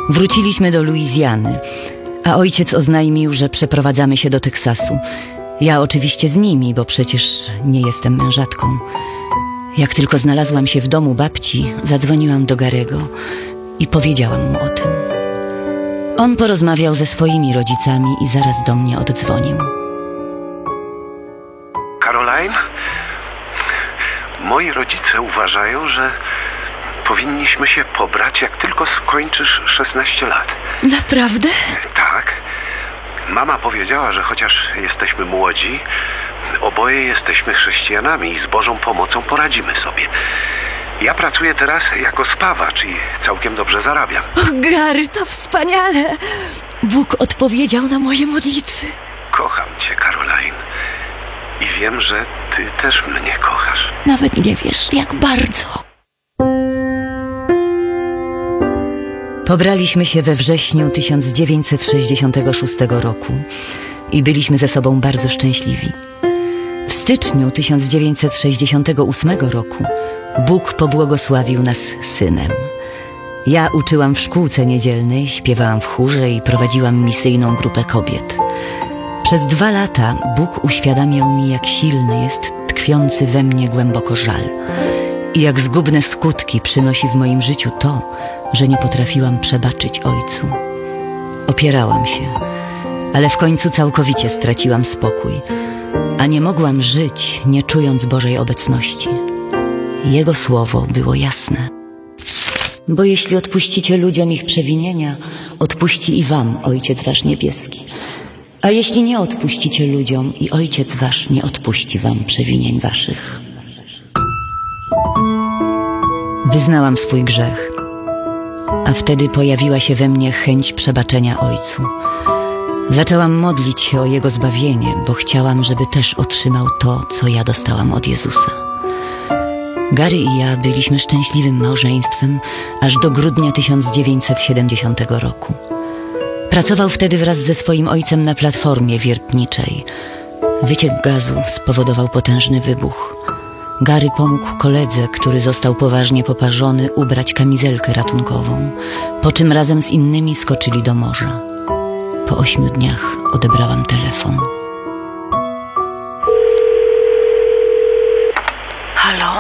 Wróciliśmy do Luizjany, a ojciec oznajmił, że przeprowadzamy się do Teksasu. Ja oczywiście z nimi, bo przecież nie jestem mężatką. Jak tylko znalazłam się w domu babci, zadzwoniłam do Gary'ego i powiedziałam mu o tym. On porozmawiał ze swoimi rodzicami i zaraz do mnie oddzwonił. Caroline? Moi rodzice uważają, że powinniśmy się pobrać, jak tylko skończysz 16 lat. Naprawdę? Tak. Mama powiedziała, że chociaż jesteśmy młodzi, oboje jesteśmy chrześcijanami i z Bożą pomocą poradzimy sobie. Ja pracuję teraz jako spawacz i całkiem dobrze zarabiam. O, Gary, to wspaniale! Bóg odpowiedział na moje modlitwy. Kocham cię, Caroline. I wiem, że ty też mnie kochasz. Nawet nie wiesz, jak bardzo. Pobraliśmy się we wrześniu 1966 roku i byliśmy ze sobą bardzo szczęśliwi. W styczniu 1968 roku Bóg pobłogosławił nas synem. Ja uczyłam w szkółce niedzielnej, śpiewałam w chórze i prowadziłam misyjną grupę kobiet. Przez 2 lata Bóg uświadamiał mi, jak silny jest tkwiący we mnie głęboko żal i jak zgubne skutki przynosi w moim życiu to, że nie potrafiłam przebaczyć ojcu. Opierałam się, ale w końcu całkowicie straciłam spokój, a nie mogłam żyć, nie czując Bożej obecności. Jego słowo było jasne. Bo jeśli odpuścicie ludziom ich przewinienia, odpuści i wam Ojciec wasz niebieski. A jeśli nie odpuścicie ludziom, i Ojciec wasz nie odpuści wam przewinień waszych. Wyznałam swój grzech, a wtedy pojawiła się we mnie chęć przebaczenia Ojcu. Zaczęłam modlić się o Jego zbawienie, bo chciałam, żeby też otrzymał to, co ja dostałam od Jezusa. Gary i ja byliśmy szczęśliwym małżeństwem aż do grudnia 1970 roku. Pracował wtedy wraz ze swoim ojcem na platformie wiertniczej. Wyciek gazu spowodował potężny wybuch. Gary pomógł koledze, który został poważnie poparzony, ubrać kamizelkę ratunkową, po czym razem z innymi skoczyli do morza. Po 8 dniach odebrałam telefon. Halo?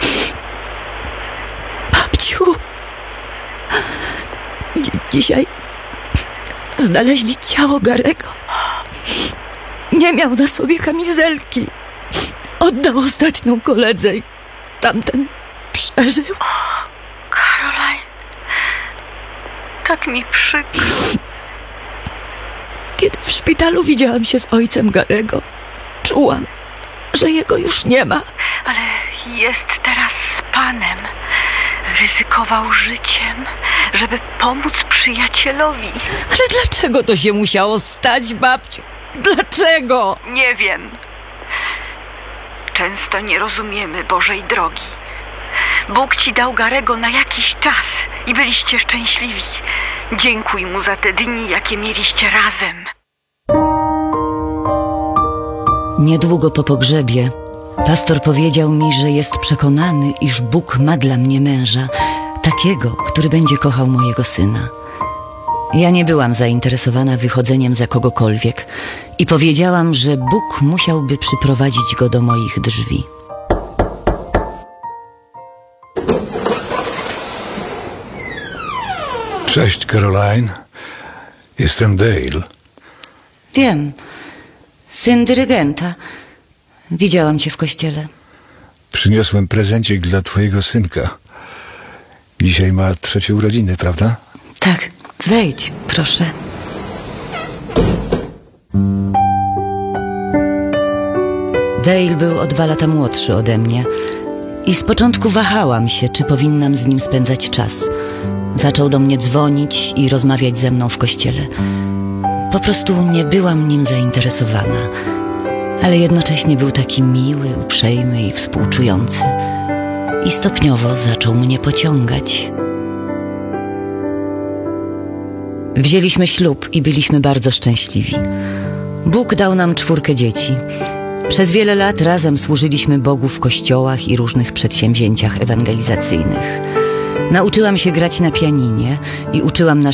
Babciu, dzisiaj znaleźli ciało Gary'ego. Nie miał na sobie kamizelki. Oddał ostatnią koledze i tamten przeżył. Caroline, tak mi przykro. Kiedy w szpitalu widziałam się z ojcem Gary'ego, czułam, że jego już nie ma. Ale jest teraz z Panem. Ryzykował życiem, żeby pomóc przyjacielowi. Ale dlaczego to się musiało stać, babciu? Dlaczego? Nie wiem. Często nie rozumiemy Bożej drogi. Bóg ci dał Gary'ego na jakiś czas i byliście szczęśliwi. Dziękuj mu za te dni, jakie mieliście razem. Niedługo po pogrzebie pastor powiedział mi, że jest przekonany, iż Bóg ma dla mnie męża, takiego, który będzie kochał mojego syna. Ja nie byłam zainteresowana wychodzeniem za kogokolwiek i powiedziałam, że Bóg musiałby przyprowadzić go do moich drzwi. Cześć, Caroline. Jestem Dale. Wiem, syn dyrygenta. Widziałam cię w kościele. Przyniosłem prezencik dla twojego synka. Dzisiaj ma 3 urodziny, prawda? Tak, wejdź, proszę. Dale był o 2 lata młodszy ode mnie i z początku wahałam się, czy powinnam z nim spędzać czas. Zaczął do mnie dzwonić i rozmawiać ze mną w kościele. Po prostu nie byłam nim zainteresowana, ale jednocześnie był taki miły, uprzejmy i współczujący. I stopniowo zaczął mnie pociągać. Wzięliśmy ślub i byliśmy bardzo szczęśliwi. Bóg dał nam 4 dzieci. Przez wiele lat razem służyliśmy Bogu w kościołach i różnych przedsięwzięciach ewangelizacyjnych. Nauczyłam się grać na pianinie i uczyłam